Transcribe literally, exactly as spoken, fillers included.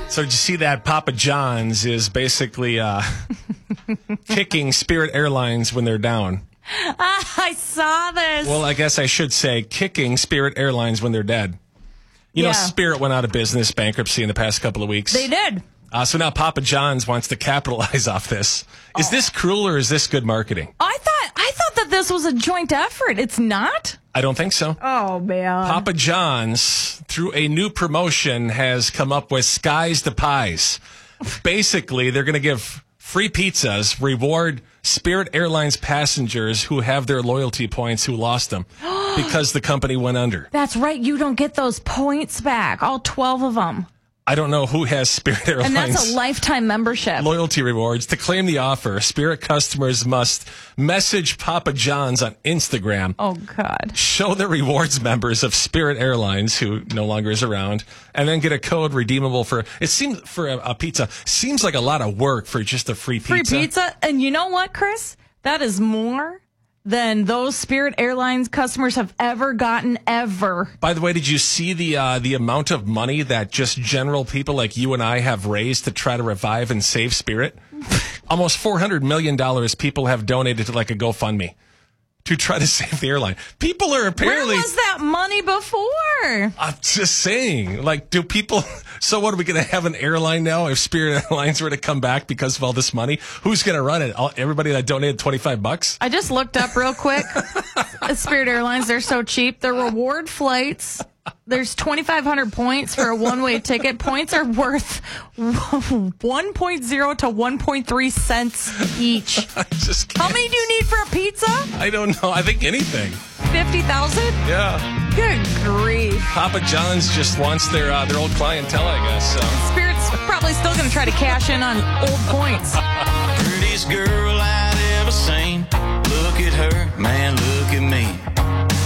So did you see that Papa John's is basically uh, kicking Spirit Airlines when they're down? Ah, I saw this. Well, I guess I should say kicking Spirit Airlines when they're dead. You Yeah. know, Spirit went out of business, bankruptcy in the past couple of weeks. They did. Uh, so now Papa John's wants to capitalize off this. Is Oh. this cruel or is this good marketing? I thought I thought that this was a joint effort. It's not? I don't think so. Oh, man. Papa John's, through a new promotion, has come up with Skies to Pies. Basically, they're going to give free pizzas, reward Spirit Airlines passengers who have their loyalty points who lost them because the company went under. That's right. You don't get those points back, all twelve of them. I don't know who has Spirit Airlines. And that's a lifetime membership. Loyalty rewards. To claim the offer, Spirit customers must message Papa John's on Instagram. Oh, God. Show the rewards members of Spirit Airlines, who no longer is around, and then get a code redeemable for, it seems, for a, a pizza. Seems like a lot of work for just a free pizza. Free pizza. And you know what, Chris? That is more than those Spirit Airlines customers have ever gotten, ever. By the way, did you see the uh, the amount of money that just general people like you and I have raised to try to revive and save Spirit? Almost four hundred million dollars people have donated to like a GoFundMe to try to save the airline. People are apparently... Where was that money before? I'm just saying, like, do people... So what, are we going to have an airline now if Spirit Airlines were to come back because of all this money? Who's going to run it? All, everybody that donated twenty-five bucks? I just looked up real quick. Spirit Airlines, they're so cheap. The reward flights, there's twenty-five hundred points for a one-way ticket. Points are worth one point zero to one point three cents each. I just How can't. many do you need for a pizza? I don't know. I think anything. fifty thousand? Yeah. Good grief. Papa John's just wants their uh, their old clientele, I guess. So. Spirit's probably still going to try to cash in on old points. Prettiest girl